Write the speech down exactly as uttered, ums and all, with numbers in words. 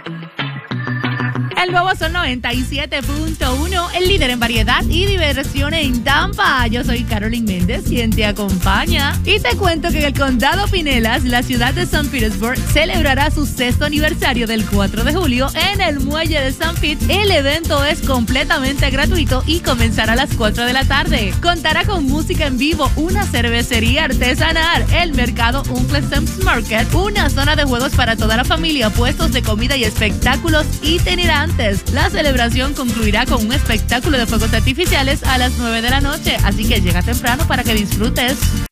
El Nuevo Sol noventa y siete punto uno, el líder en variedad y diversión en Tampa. Yo soy Carolyn Méndez, quien te acompaña. Y te cuento que en el condado Pinellas, la ciudad de San Petersburg, celebrará su sexto aniversario del cuatro de julio en el muelle de San Pete. El evento es completamente gratuito y comenzará a las cuatro de la tarde. Contará con música en vivo, una cervecería artesanal, el mercado Uncle Sam's Market, una zona de juegos para toda la familia, puestos de comida y espectáculos itinerantes. La celebración concluirá con un espectáculo de fuegos artificiales a las nueve de la noche, así que llega temprano para que disfrutes.